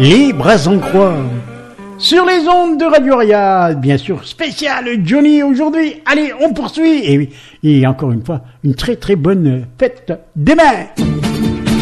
Les bras en croix. Sur les ondes de Radio Arial, bien sûr, spécial Johnny aujourd'hui. Allez, on poursuit. Et encore une fois, une très très bonne fête demain.